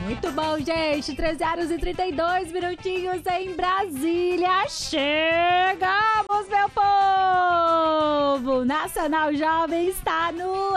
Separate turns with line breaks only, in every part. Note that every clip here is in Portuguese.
Muito bom, gente. 13 horas e 32 minutinhos em Brasília. Chegamos, meu povo! Nacional Jovem está no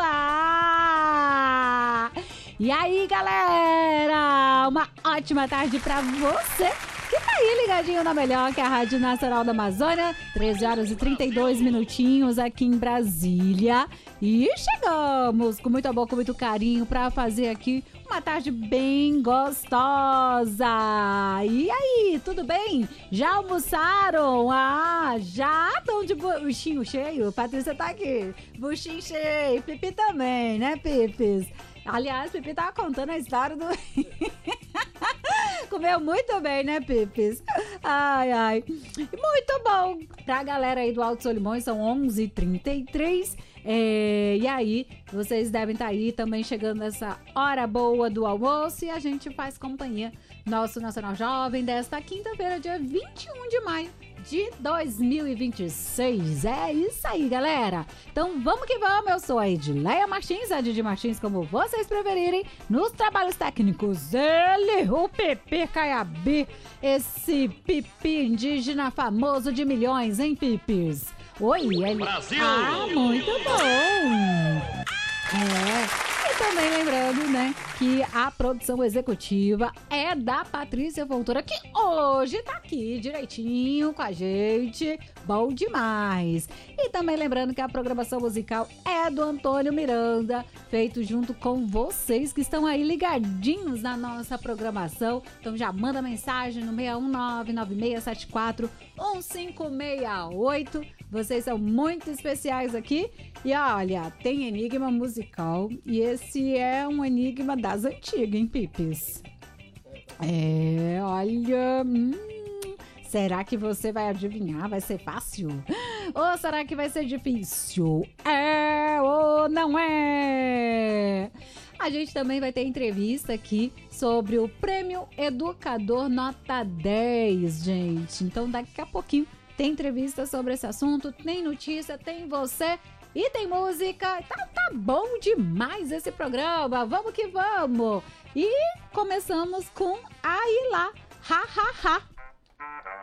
ar. E aí, galera? Uma ótima tarde pra você que tá aí ligadinho na melhor, que é a Rádio Nacional da Amazônia. 13 horas e 32 minutinhos aqui em Brasília. E chegamos com muito amor, com muito carinho pra fazer aqui uma tarde bem gostosa. E aí, tudo bem? Já almoçaram? Ah, já estão de buchinho cheio? Patrícia tá aqui. Buchinho cheio. Pipi também, né, Pipis? Aliás, Pipi tava contando a história do... Comeu muito bem, né, Pipis? Ai, ai. Muito bom. Pra galera aí do Alto Solimões, são 11h33. E aí, vocês devem estar aí também chegando nessa hora boa do almoço e a gente faz companhia. Nosso Nacional Jovem desta quinta-feira, dia 21 de maio de 2026. É isso aí, galera. Então vamos que vamos. Eu sou a Edileia Martins, a Didi Martins, como vocês preferirem. Nos trabalhos técnicos, ele, o Pepe Caiabi, esse pipi indígena famoso de milhões, hein, Pipis? Oi, ele...
Brasil!
Ah, muito bom! E também lembrando, né, que a produção executiva é da Patrícia Fontoura, que hoje tá aqui direitinho com a gente. Bom demais! E também lembrando que a programação musical é do Antônio Miranda, feito junto com vocês que estão aí ligadinhos na nossa programação. Então já manda mensagem no 619-9674-1568. Vocês são muito especiais aqui. E olha, tem enigma musical e esse é um enigma das antigas, hein, Pipis? Olha... será que você vai adivinhar? Vai ser fácil? Ou será que vai ser difícil? É ou não é? A gente também vai ter entrevista aqui sobre o Prêmio Educador Nota 10, gente. Então daqui a pouquinho tem entrevista sobre esse assunto, tem notícia, tem você e tem música. Tá bom demais esse programa. Vamos que vamos. E começamos com Aí Lá, Ha Ha Ha.